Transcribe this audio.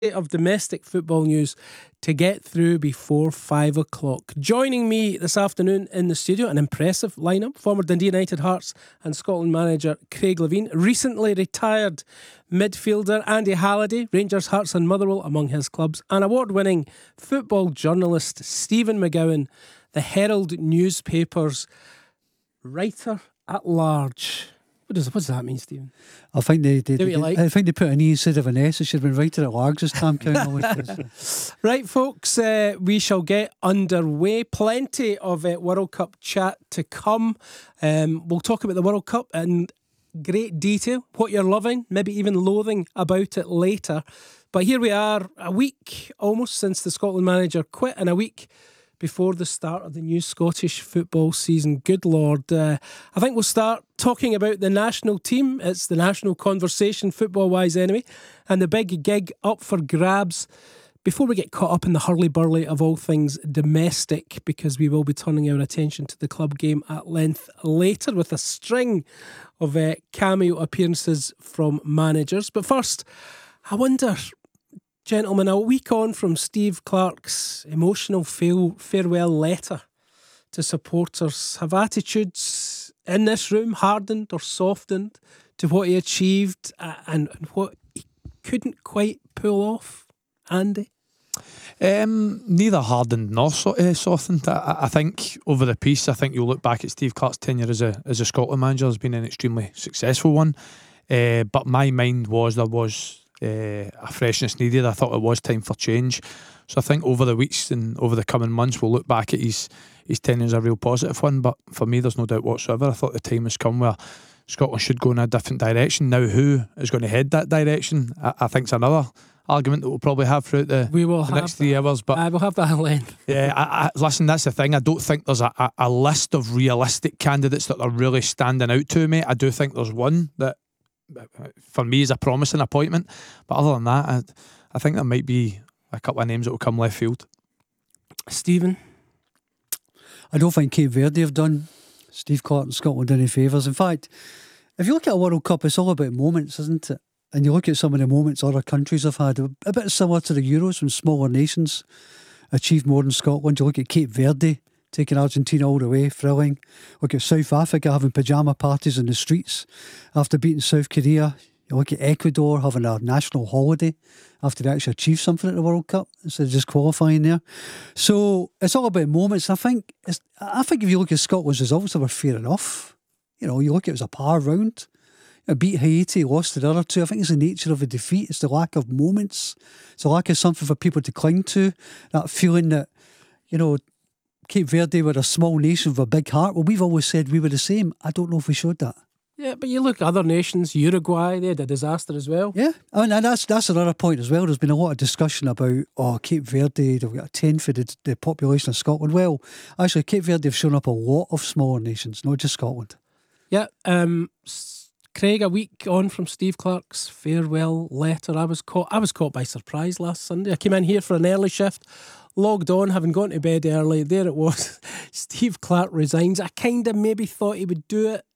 of domestic football news to get through before 5 o'clock. Joining me this afternoon in the studio, an impressive lineup: former Dundee United, Hearts and Scotland manager Craig Levein, recently retired midfielder Andy Halliday, Rangers, Hearts and Motherwell among his clubs, and award-winning football journalist Stephen McGowan, the Herald newspaper's writer-at-large. What does that mean, Stephen? I think they like? I think they put an E instead of an S. It should have been writer at large this time. Right, folks, we shall get underway. Plenty of World Cup chat to come. We'll talk about the World Cup in great detail, what you're loving, maybe even loathing about it later. But here we are, a week almost since the Scotland manager quit, and a week before the start of the new Scottish football season. Good Lord. I think we'll start talking about the national team. It's the national conversation, football-wise anyway, and the big gig up for grabs before we get caught up in the hurly-burly of all things domestic, because we will be turning our attention to the club game at length later with a string of cameo appearances from managers. But first, I wonder, gentlemen, a week on from Steve Clarke's emotional farewell letter to supporters, have attitudes in this room hardened or softened to what he achieved and what he couldn't quite pull off, Andy? Neither hardened nor softened. I think over the piece, I think you'll look back at Steve Clarke's tenure as a Scotland manager as being an extremely successful one. But my mind was there was a freshness needed. I thought it was time for change. So I think over the weeks and over the coming months we'll look back at his tenure as a real positive one. But for me, there's no doubt whatsoever. I thought the time has come where Scotland should go in a different direction. Now, who is going to head that direction, I think is another argument that we'll probably have throughout the next 3 hours. But I will have that at length. Yeah, listen, that's the thing. I don't think there's a list of realistic candidates that are really standing out to me. I do think there's one that for me is a promising appointment, but other than that, I think there might be a couple of names that will come left field. Stephen? I don't think Cape Verde have done Steve Clarke and Scotland any favours. In fact, if you look at a World Cup, it's all about moments, isn't it? And you look at some of the moments other countries have had, a bit similar to the Euros when smaller nations achieved more than Scotland. You look at Cape Verde taking Argentina all the way, thrilling. Look at South Africa having pyjama parties in the streets after beating South Korea. You look at Ecuador having a national holiday after they actually achieved something at the World Cup instead of just qualifying there. So it's all about moments. I think if you look at Scotland's results, they were fair enough. You know, you look at it as a par round. You know, beat Haiti, lost to the other two. I think it's the nature of a defeat. It's the lack of moments. It's the lack of something for people to cling to. That feeling that, you know, Cape Verde were a small nation with a big heart. Well, we've always said we were the same. I don't know if we showed that. Yeah, but you look at other nations, Uruguay, they had a disaster as well. Yeah, I mean, and that's another point as well. There's been a lot of discussion about, Cape Verde, they've got a 10th of the population of Scotland. Well, actually, Cape Verde have shown up a lot of smaller nations, not just Scotland. Yeah, Craig, a week on from Steve Clarke's farewell letter, I was caught by surprise last Sunday. I came in here for an early shift, logged on, having gone to bed early. There it was. Steve Clarke resigns. I kind of maybe thought he would do it